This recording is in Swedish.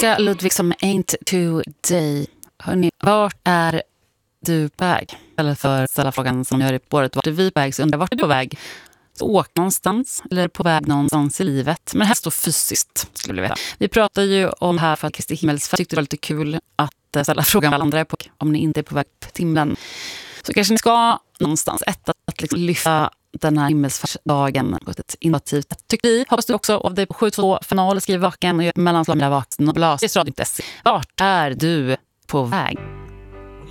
Jessica Ludvig som Ain't Today. Hörrni, vart är du på väg? Eller för att ställa frågan som jag gör i spåret. Vart är vi på väg? Så undrar vart är du på väg? Så åk någonstans eller på väg någonstans i livet. Men helst då fysiskt skulle vi veta. Vi pratar ju om här för att Kristi himmelsfärd tyckte det var lite kul att ställa frågan vad andra är på. Om ni inte är på väg till himlen. Så kanske ni ska någonstans. Att liksom lyfta den här himmelsfärdsdagen på ett innovativt sätt. Tycker vi. Hoppas du också av dig på 722 final. Skriv vaken och gör mellanslag med vaken och blas. Vart är du på väg?